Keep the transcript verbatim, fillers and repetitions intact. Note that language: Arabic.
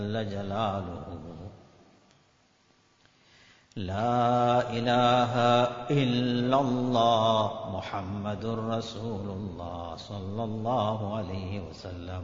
جل جلاله. لا إله إلا الله محمد رسول الله صلى الله عليه وسلم.